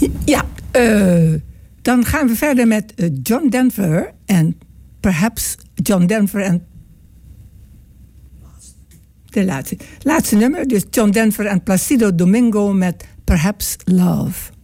Ja, dan gaan we verder met John Denver en Perhaps John Denver en de laatste nummer. Dus John Denver en Placido Domingo met Perhaps Love.